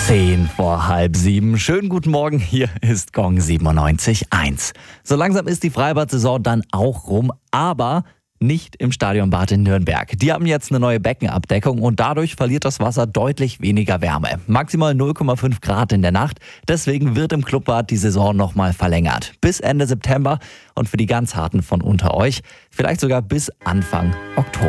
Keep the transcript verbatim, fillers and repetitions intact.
Zehn vor halb sieben. Schönen guten Morgen, hier ist Gong siebenundneunzig Komma eins. So langsam ist die Freibad-Saison dann auch rum, aber nicht im Stadion Bad in Nürnberg. Die haben jetzt eine neue Beckenabdeckung und dadurch verliert das Wasser deutlich weniger Wärme. Maximal null Komma fünf Grad in der Nacht. Deswegen wird im Clubbad die Saison nochmal verlängert. Bis Ende September und für die ganz Harten von unter euch vielleicht sogar bis Anfang Oktober.